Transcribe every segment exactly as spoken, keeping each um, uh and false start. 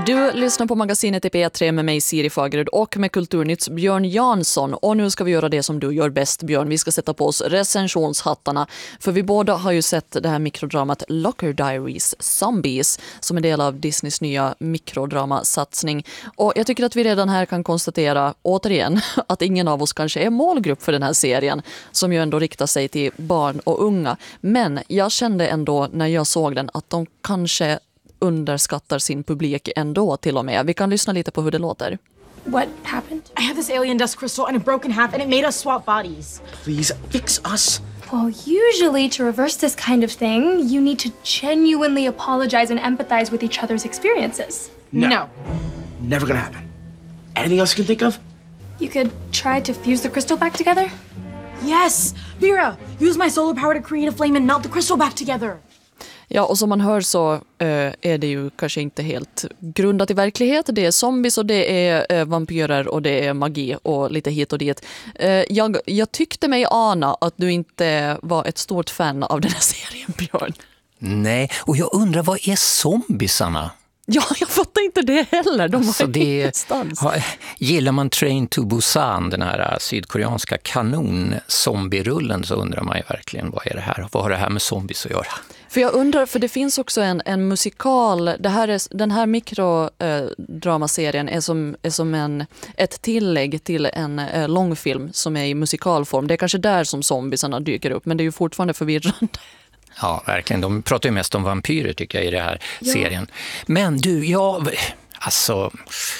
Du lyssnar på magasinet i P tre med mig Siri Fagerud och med Kulturnytts Björn Jansson. Och nu ska vi göra det som du gör bäst, Björn. Vi ska sätta på oss recensionshattarna. För vi båda har ju sett det här mikrodramat Locker Diaries Zombies som är del av Disneys nya mikrodramasatsning. Och jag tycker att vi redan här kan konstatera, återigen, att ingen av oss kanske är målgrupp för den här serien som ju ändå riktar sig till barn och unga. Men jag kände ändå när jag såg den att de kanske underskattar sin publik ändå till och med. Vi kan lyssna lite på hur det låter. What happened? I have this alien dust crystal and it broke in half and it made us swap bodies. Please fix us. Well, usually to reverse this kind of thing, you need to genuinely apologize and empathize with each other's experiences. No. No. Never gonna happen. Anything else you can think of? You could try to fuse the crystal back together. Yes! Vera, use my solar power to create a flame and melt the crystal back together. Ja, och som man hör så uh, är det ju kanske inte helt grundat i verklighet. Det är zombies och det är uh, vampyrer och det är magi och lite hit och dit. Uh, jag, jag tyckte mig ana att du inte var ett stort fan av den här serien, Björn. Nej, och jag undrar, vad är zombiesarna? Ja, jag fattar inte det heller. De alltså var det, ingenstans. Ha, gillar man Train to Busan, den här sydkoreanska kanon-zombie-rullen, så undrar man ju verkligen, vad är det här? Vad har det här med zombies att göra? För jag undrar, för det finns också en, en musikal, det här är, den här mikrodramaserien är som, är som en, ett tillägg till en eh, långfilm som är i musikalform. Det är kanske där som zombiesarna dyker upp, men det är ju fortfarande förvirrande. Ja, verkligen. De pratar ju mest om vampyrer tycker jag i den här ja. serien. Men du, jag... Alltså...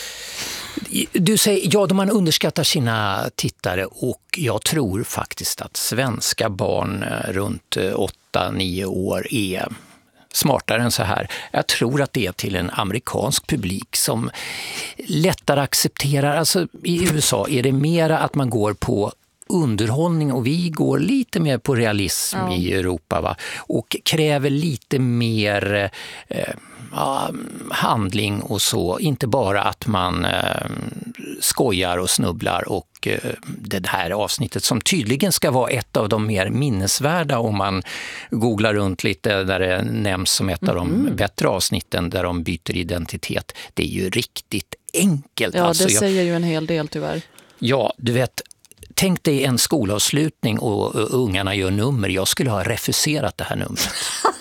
Du säger, ja, man underskattar sina tittare och jag tror faktiskt att svenska barn runt åtta nio år är smartare än så här. Jag tror att det är till en amerikansk publik som lättare accepterar, alltså i U S A är det mera att man går på underhållning och vi går lite mer på realism ja. i Europa, va? Och kräver lite mer eh, ja, handling och så, inte bara att man eh, skojar och snubblar och eh, det här avsnittet som tydligen ska vara ett av de mer minnesvärda om man googlar runt lite där det nämns som ett mm. av de bättre avsnitten där de byter identitet. Det är ju riktigt enkelt. Ja, alltså, det jag, säger ju en hel del tyvärr. Ja, du vet, tänk dig en skolavslutning och ungarna gör nummer. Jag skulle ha refuserat det här numret.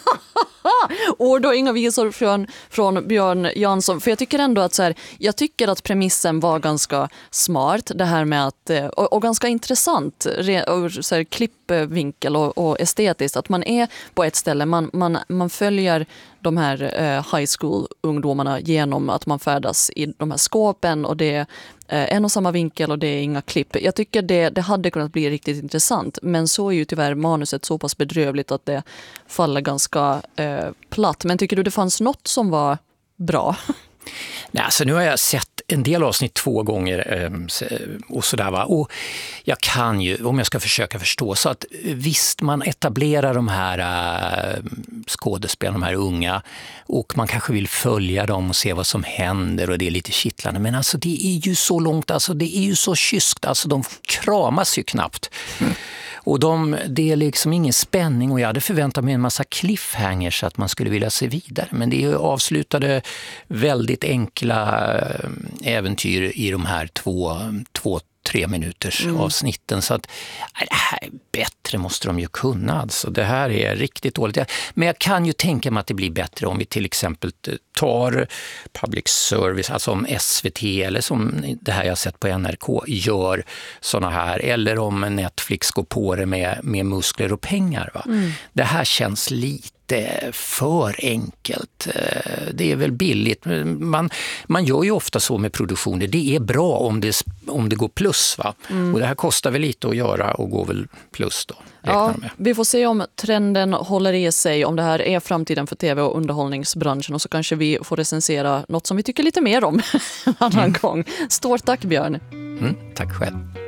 Och då inga visor från, från Björn Jansson. För jag tycker ändå att så här, jag tycker att premissen var ganska smart. Det här med att, och, och ganska intressant och så här, klippvinkel och, och estetiskt. Att man är på ett ställe, man, man, man följer de här eh, high school-ungdomarna genom att man färdas i de här skåpen och det är eh, en och samma vinkel och det är inga klipp. Jag tycker det, det hade kunnat bli riktigt intressant, men så är ju tyvärr manuset så pass bedrövligt att det faller ganska eh, platt. Men tycker du det fanns något som var bra? Nej, alltså nu har jag sett en del avsnitt två gånger eh, och sådär, va. Och jag kan ju, om jag ska försöka förstå, så att visst man etablerar de här eh, skådespelarna, de här unga, och man kanske vill följa dem och se vad som händer och det är lite kittlande, men alltså det är ju så långt, alltså det är ju så kyskt, alltså de kramas ju knappt. Mm. Och de, det är liksom ingen spänning och jag hade förväntat mig en massa cliffhangers så att man skulle vilja se vidare. Men det är ju avslutade väldigt enkla äventyr i de här två, två tre minuters mm. avsnitten. Så att det här bättre måste de ju kunna. Alltså. Det här är riktigt dåligt. Men jag kan ju tänka mig att det blir bättre om vi till exempel tar public service, alltså om S V T eller som det här jag sett på N R K gör såna här. Eller om Netflix går på det med, med muskler och pengar. Va? Mm. Det här känns lite för enkelt. Det är väl billigt. Man, man gör ju ofta så med produktioner. Det är bra om det, om det går plus. Va? Mm. Och det här kostar väl lite att göra och går väl plus då. Ja, vi får se om trenden håller i sig, om det här är framtiden för tv- och underhållningsbranschen, och så kanske vi får recensera något som vi tycker lite mer om en annan mm. gång. Stort tack, Björn. Mm, tack själv.